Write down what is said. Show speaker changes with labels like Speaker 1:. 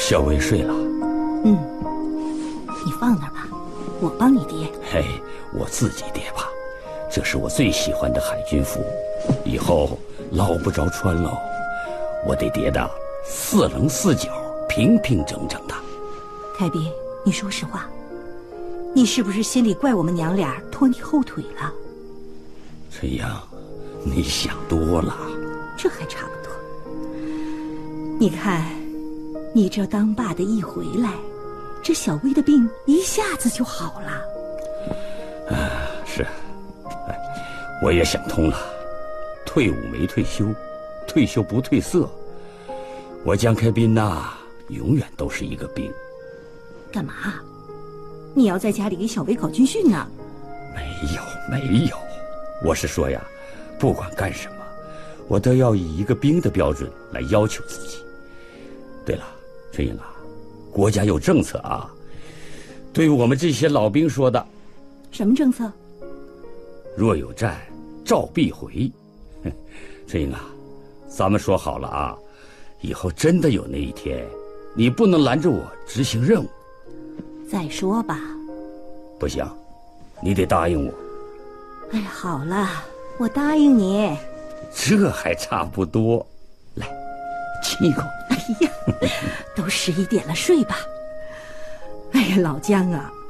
Speaker 1: 小薇睡了。
Speaker 2: 你放那儿吧，我帮你叠。
Speaker 1: 嘿，我自己叠吧，这是我最喜欢的海军服，以后捞不着穿喽，我得叠得四棱四角，平平整整的。
Speaker 2: 凯宾，你说实话，你是不是心里怪我们娘俩拖你后腿了？
Speaker 1: 春阳，你想多了。
Speaker 2: 这还差不多。你看，你这当爸的一回来，这小薇的病一下子就好了。
Speaker 1: 是，我也想通了，退伍没退休，退休不褪色。我江开斌呐，永远都是一个兵。
Speaker 2: 干嘛？你要在家里给小薇搞军训呢？
Speaker 1: 没有，我是说呀，不管干什么，我都要以一个兵的标准来要求自己。对了，春英啊，国家有政策啊，对我们这些老兵说的。
Speaker 2: 什么政策？
Speaker 1: 若有战，召必回。春英啊，咱们说好了啊，以后真的有那一天，你不能拦着我执行任务。
Speaker 2: 再说吧。
Speaker 1: 不行，你得答应我。
Speaker 2: 哎，好了，我答应你。
Speaker 1: 这还差不多。来，亲一口。
Speaker 2: 哎呀，都11点了，睡吧。哎呀，老姜啊，